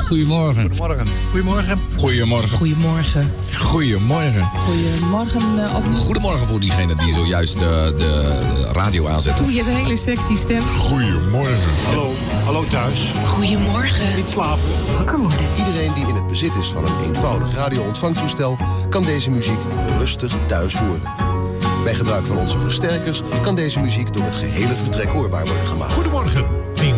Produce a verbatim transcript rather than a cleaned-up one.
Goedemorgen. Goedemorgen. Goedemorgen. Goedemorgen. Goedemorgen. Goedemorgen. Goedemorgen uh, opnieuw. Goedemorgen voor diegene die zojuist uh, de, de radio aanzet. Doe je een hele sexy stem. Goedemorgen. Hallo. Hallo thuis. Goedemorgen. Niet slapen. Wakker worden. Iedereen die in het bezit is van een eenvoudig radio-ontvangtoestel kan deze muziek rustig thuis horen. Bij gebruik van onze versterkers kan deze muziek door het gehele vertrek hoorbaar worden gemaakt. Goedemorgen.